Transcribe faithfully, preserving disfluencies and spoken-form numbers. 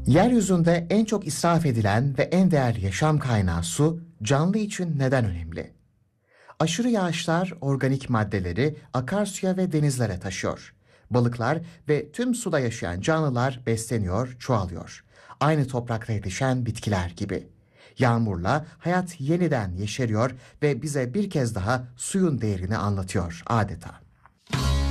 Yeryüzünde en çok israf edilen ve en değerli yaşam kaynağı su, canlı için neden önemli? Aşırı yağışlar organik maddeleri akarsuya ve denizlere taşıyor. Balıklar ve tüm suda yaşayan canlılar besleniyor, çoğalıyor. Aynı toprakta yetişen bitkiler gibi. Yağmurla hayat yeniden yeşeriyor ve bize bir kez daha suyun değerini anlatıyor adeta.